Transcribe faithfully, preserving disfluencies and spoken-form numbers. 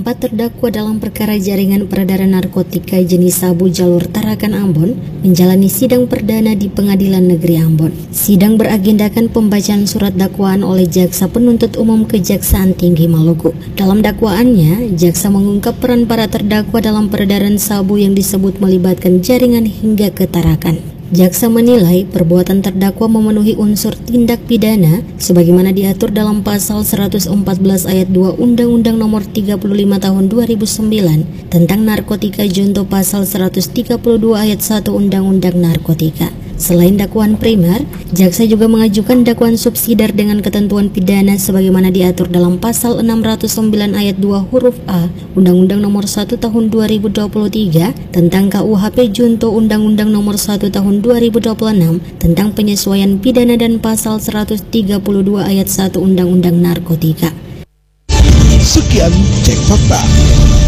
Empat terdakwa dalam perkara jaringan peredaran narkotika jenis sabu jalur Tarakan Ambon menjalani sidang perdana di Pengadilan Negeri Ambon. Sidang beragendakan pembacaan surat dakwaan oleh Jaksa Penuntut Umum Kejaksaan Tinggi Maluku. Dalam dakwaannya, jaksa mengungkap peran para terdakwa dalam peredaran sabu yang disebut melibatkan jaringan hingga ke Tarakan. Jaksa menilai perbuatan terdakwa memenuhi unsur tindak pidana sebagaimana diatur dalam pasal seratus empat belas ayat dua Undang-Undang Nomor tiga puluh lima Tahun dua ribu sembilan tentang narkotika junto pasal seratus tiga puluh dua ayat satu Undang-Undang Narkotika. Selain dakwaan primer, jaksa juga mengajukan dakwaan subsidiar dengan ketentuan pidana sebagaimana diatur dalam pasal enam ratus sembilan ayat dua huruf A Undang-Undang Nomor satu Tahun dua ribu dua puluh tiga tentang K U H P junto Undang-Undang Nomor satu Tahun dua ribu dua puluh enam tentang penyesuaian pidana dan pasal seratus tiga puluh dua ayat satu Undang-Undang Narkotika. Sekian Cek Fakta.